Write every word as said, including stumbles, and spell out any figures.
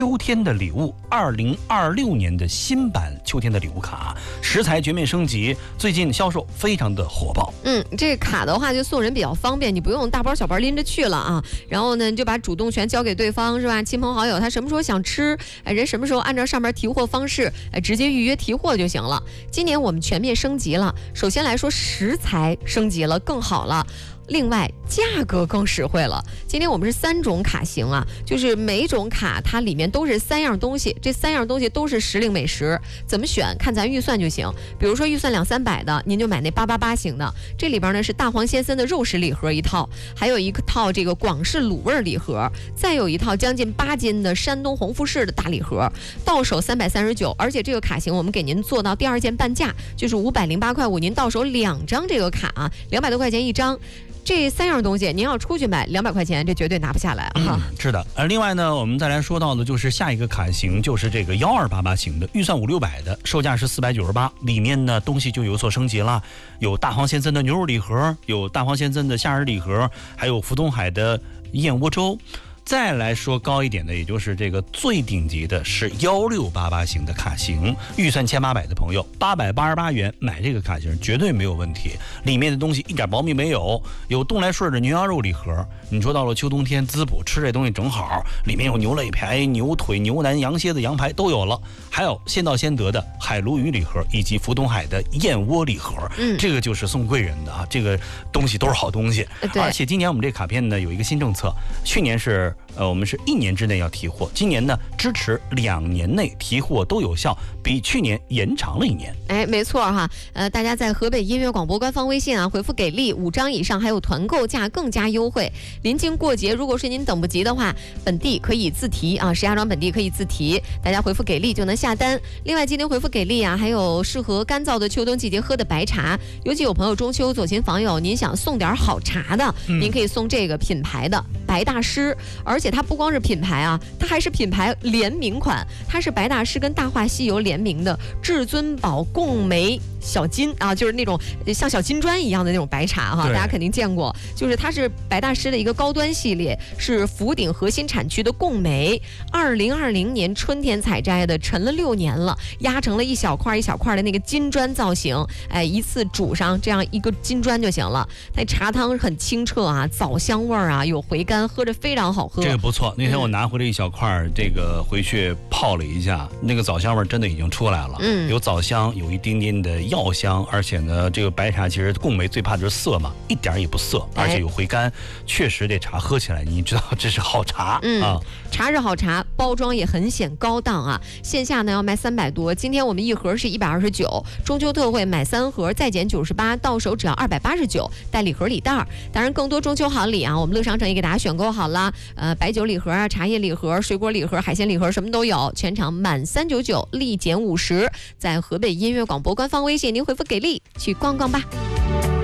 秋天的礼物，二零二六年的新版秋天的礼物卡，食材全面升级，最近销售非常的火爆。 嗯，这个卡的话就送人比较方便，你不用大包小包拎着去了啊。然后呢，你就把主动权交给对方，是吧？亲朋好友他什么时候想吃，哎，人什么时候按照上面提货方式，哎，直接预约提货就行了。今年我们全面升级了，首先来说食材升级了，更好了。另外，价格更实惠了。今天我们是三种卡型啊，就是每种卡它里面都是三样东西，这三样东西都是时令美食。怎么选？看咱预算就行。比如说预算两三百的，您就买那八八八型的。这里边呢是大黄先生的肉食礼盒一套，还有一套这个广式卤味礼盒，再有一套将近八斤的山东红富士的大礼盒，到手三百三十九。而且这个卡型我们给您做到第二件半价，就是五百零八块五，您到手两张这个卡啊，两百多块钱一张。这三样东西您要出去买两百块钱，这绝对拿不下来啊！ 嗯、是的。而另外呢，我们再来说到的就是下一个卡型，就是这个幺二八八型的，预算五六百的，售价是四百九十八，里面呢东西就有所升级了，有大黄先生的牛肉礼盒，有大黄先生的虾仁礼盒，还有福东海的燕窝粥。再来说高一点的，也就是这个最顶级的是幺六八八型的卡型，预算千八百的朋友，八百八十八元买这个卡型绝对没有问题。里面的东西一点保密没有，有东来顺的牛羊肉礼盒，你说到了秋冬天滋补吃这东西正好，里面有牛肋排、牛腿、牛腩、羊蝎子、羊排都有了，还有先到先得的海鲈鱼礼盒以及福东海的燕窝礼盒，嗯，这个就是送贵人的啊，这个东西都是好东西。而且今年我们这卡片呢有一个新政策，去年是。呃，我们是一年之内要提货，今年呢支持两年内提货都有效，比去年延长了一年。 哎，没错哈，呃，大家在河北音乐广播官方微信啊回复给力五张以上，还有团购价更加优惠。临近过节，如果是您等不及的话，本地可以自提啊，石家庄本地可以自提，大家回复给力就能下单。另外，今天回复给力啊，还有适合干燥的秋冬季节喝的白茶，尤其有朋友中秋走亲访友，您想送点好茶的，嗯、您可以送这个品牌的白大师，而且它不光是品牌啊，它还是品牌联名款，它是白大师跟大话西游联名的至尊宝贡眉小金啊，就是那种像小金砖一样的那种白茶哈，大家肯定见过。就是它是白大师的一个高端系列，是福鼎核心产区的贡眉，二零二零年春天采摘的，陈了六年了，压成了一小块一小块的那个金砖造型，哎，一次煮上这样一个金砖就行了。那茶汤很清澈啊，枣香味儿啊，有回甘，喝着非常好喝。 这个不错，那天我拿回来一小块，这个回去泡了一下，那个枣香味真的已经出来了，嗯，有枣香，有一丁点的药香，而且呢，这个白茶其实贡眉最怕就是涩嘛，一点也不涩，而且有回甘，哎、确实这茶喝起来，你知道这是好茶，嗯啊， 茶是好茶，包装也很显高档啊。线下呢要卖三百多，今天我们一盒是一百二十九，中秋特惠买三盒再减九十八，到手只要二百八十九，带礼盒礼袋。当然，更多中秋好礼啊，我们乐商城也给大家选购好了，呃，白酒礼盒啊，茶叶礼盒、水果礼盒、海鲜礼盒什么都有，全场满三九九立减五十，在河北音乐广播官方微信您回复给力去逛逛吧。